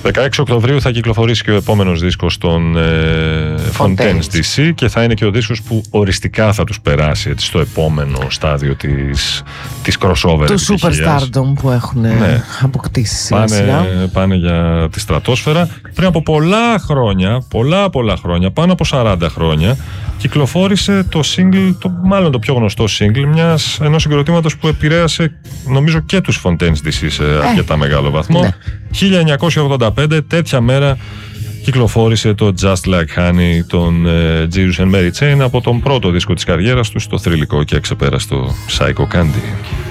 16 Οκτωβρίου θα κυκλοφορήσει και ο επόμενος δίσκος των Fontaines DC και θα είναι και ο δίσκος που οριστικά θα τους περάσει έτσι, στο επόμενο στάδιο της crossover του superstardom που έχουν αποκτήσει σιγά-σιγά. Πάνε για τη στρατόσφαιρα. Πριν από πολλά χρόνια, πάνω από 40 χρόνια, κυκλοφόρησε το single, μάλλον το πιο γνωστό single ενός συγκροτήματος που επηρέασε νομίζω και τους Fontaines DC σε αρκετά μεγάλο βαθμό. 1985, τέτοια μέρα, κυκλοφόρησε το Just Like Honey των Jesus and Mary Chain από τον πρώτο δίσκο της καριέρας τους, το θρυλικό και εξεπέραστο Psycho Candy.